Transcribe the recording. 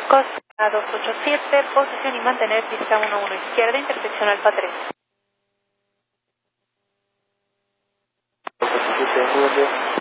Costa 287, posición y mantener pista 11 izquierda, intersección Alfa 3. 287,